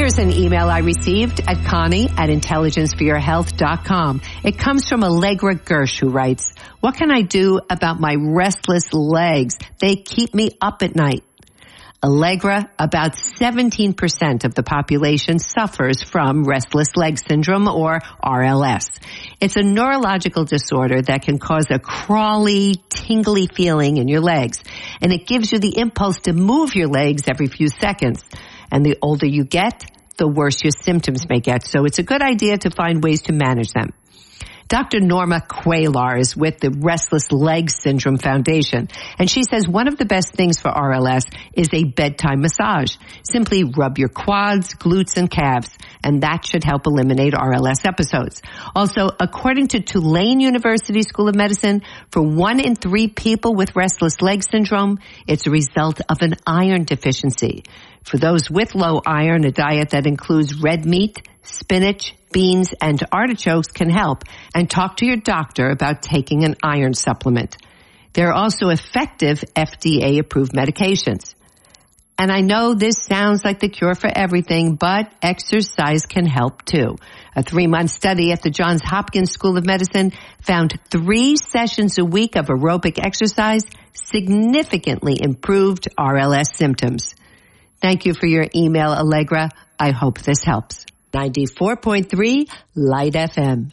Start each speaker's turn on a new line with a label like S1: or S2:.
S1: Here's an email I received at Connie@intelligenceforyourhealth.com. It comes from Allegra Gersh, who writes, what can I do about my restless legs? They keep me up at night. Allegra, about 17% of the population suffers from restless leg syndrome, or RLS. It's a neurological disorder that can cause a crawly, tingly feeling in your legs, and it gives you the impulse to move your legs every few seconds. And the older you get, the worse your symptoms may get, so it's a good idea to find ways to manage them. Dr. Norma Quaylar is with the Restless Leg Syndrome Foundation, and she says one of the best things for RLS is a bedtime massage. Simply rub your quads, glutes, and calves, and that should help eliminate RLS episodes. Also, according to Tulane University School of Medicine, for 1 in 3 people with restless leg syndrome, it's a result of an iron deficiency. For those with low iron, a diet that includes red meat, spinach, beans, and artichokes can help, and talk to your doctor about taking an iron supplement. There are also effective FDA-approved medications. And I know this sounds like the cure for everything, but exercise can help too. A 3-month study at the Johns Hopkins School of Medicine found 3 sessions a week of aerobic exercise significantly improved RLS symptoms. Thank you for your email, Allegra. I hope this helps. 94.3 Light FM.